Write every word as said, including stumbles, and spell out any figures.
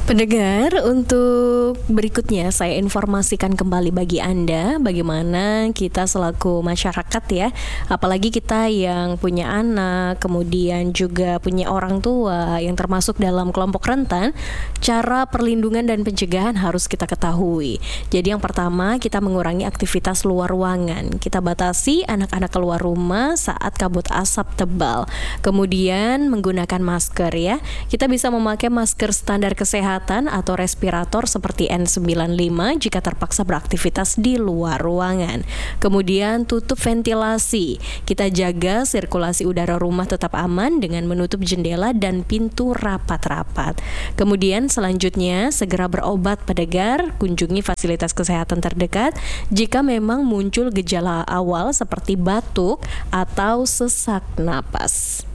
Pendengar, untuk berikutnya saya informasikan kembali bagi Anda bagaimana kita selaku masyarakat ya, apalagi kita yang punya anak, kemudian juga punya orang tua yang termasuk dalam kelompok rentan, cara perlindungan dan pencegahan harus kita ketahui. Jadi yang pertama, kita mengurangi aktivitas luar ruangan. Kita batasi anak-anak keluar rumah saat kabut asap tebal. Kemudian menggunakan masker ya. Kita bisa memakai masker standar kesehatan atau respirator seperti N sembilan puluh lima jika terpaksa beraktivitas di luar ruangan. Kemudian tutup ventilasi. Kita jaga sirkulasi udara rumah tetap aman dengan menutup jendela dan pintu rapat-rapat. Kemudian selanjutnya segera berobat pendengar, kunjungi fasilitas kesehatan terdekat jika memang muncul gejala awal seperti batuk atau sesak napas.